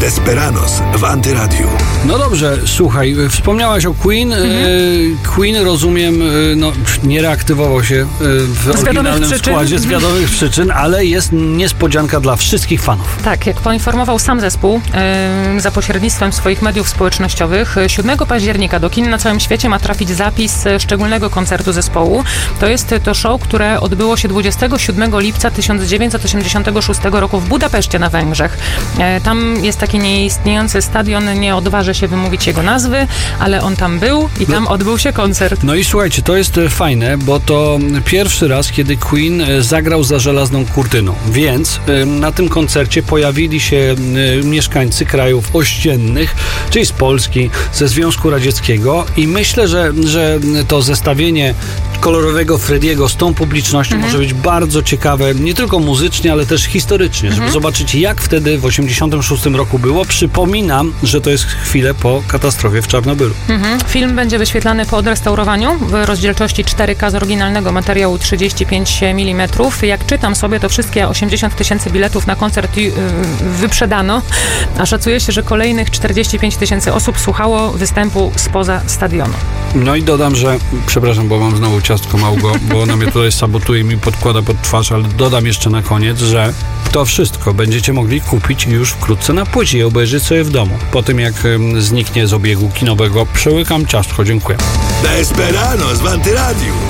Desperados w Antyradiu. No dobrze, słuchaj, wspomniałaś o Queen. Queen, rozumiem, nie reaktywował się w oryginalnym składzie z wiadomych przyczyn, ale jest niespodzianka dla wszystkich fanów. Tak, jak poinformował sam zespół za pośrednictwem swoich mediów społecznościowych, 7 października do kin na całym świecie ma trafić zapis szczególnego koncertu zespołu. To jest to show, które odbyło się 27 lipca 1986 roku w Budapeszcie na Węgrzech. Tam jest taki nieistniejący stadion, nie odważę się wymówić jego nazwy, ale on tam był i tam odbył się koncert. No i słuchajcie, to jest fajne, bo to pierwszy raz, kiedy Queen zagrał za żelazną kurtyną, więc na tym koncercie pojawili się mieszkańcy krajów ościennych, czyli z Polski, ze Związku Radzieckiego i myślę, że to zestawienie kolorowego Frediego z tą publicznością może być bardzo ciekawe, nie tylko muzycznie, ale też historycznie, żeby zobaczyć, jak wtedy w 86 roku było. Przypominam, że to jest chwilę po katastrofie w Czarnobylu. Film będzie wyświetlany po odrestaurowaniu w rozdzielczości 4K z oryginalnego materiału 35 mm. Jak czytam sobie, to wszystkie 80 000 biletów na koncert wyprzedano, a szacuje się, że kolejnych 45 000 osób słuchało występu spoza stadionu. No i dodam, że, przepraszam, bo mam znowu ciastko Małgo, bo ona mnie tutaj sabotuje i mi podkłada pod twarz, ale dodam jeszcze na koniec, że to wszystko będziecie mogli kupić już wkrótce na płycie i obejrzeć sobie w domu. Po tym, jak zniknie z obiegu kinowego, przełykam ciastko. Dziękuję. Desperados w Antyradiu.